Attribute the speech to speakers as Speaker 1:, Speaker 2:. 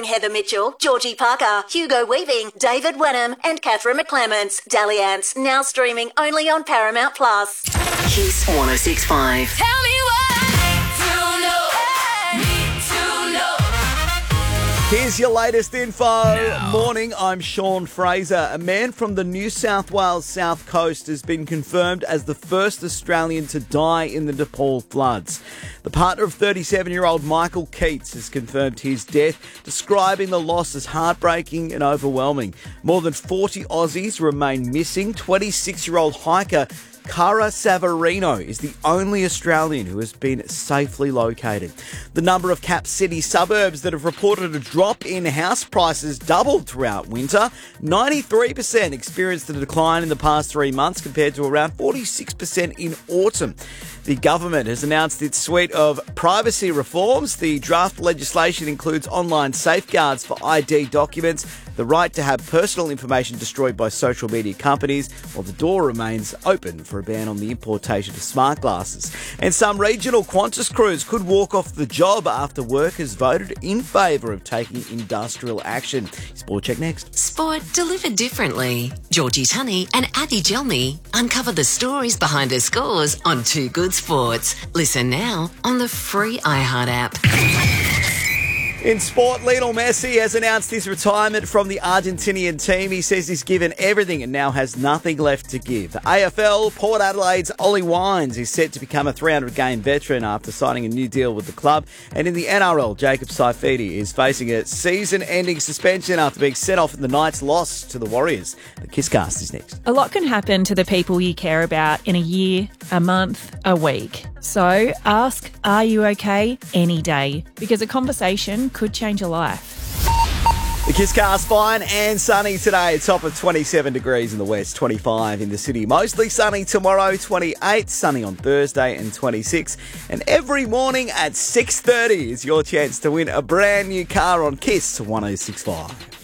Speaker 1: Heather Mitchell, Georgie Parker, Hugo Weaving, David Wenham and Catherine McClements. Dalliance, now streaming only on Paramount+.
Speaker 2: Kiss 106.5.
Speaker 3: Tell me what I need to know.
Speaker 4: Here's your latest info. Morning, I'm Sean Fraser. A man from the New South Wales South Coast has been confirmed as the first Australian to die in the Nepal floods. The partner of 37-year-old Michael Keats has confirmed his death, describing the loss as heartbreaking and overwhelming. More than 40 Aussies remain missing. 26-year-old hiker Cara Savarino is the only Australian who has been safely located. The number of Cap City suburbs that have reported a drop in house prices doubled throughout winter. 93% experienced a decline in the past 3 months compared to around 46% in autumn. The government has announced its suite of privacy reforms. The draft legislation includes online safeguards for ID documents, the right to have personal information destroyed by social media companies, while the door remains open for a ban on the importation of smart glasses. And some regional Qantas crews could walk off the job after workers voted in favour of taking industrial action. Sport Check next.
Speaker 2: Sport delivered differently. Georgie Tunney and Abby Gelmy uncover the stories behind her scores on Too Good Sports. Listen now on the free iHeart app.
Speaker 4: In sport, Lionel Messi has announced his retirement from the Argentinian team. He says he's given everything and now has nothing left to give. The AFL, Port Adelaide's Ollie Wines is set to become a 300-game veteran after signing a new deal with the club. And in the NRL, Jacob Saifidi is facing a season-ending suspension after being sent off in the Knights' loss to the Warriors. The Kisscast is next.
Speaker 5: A lot can happen to the people you care about in a year, a month, a week. So ask, are you okay, any day? Because a conversation could change your life.
Speaker 4: The Kisscast, fine and sunny today. Top of 27 degrees in the west, 25 in the city. Mostly sunny tomorrow, 28, sunny on Thursday and 26. And every morning at 6:30 is your chance to win a brand new car on Kiss 106.5.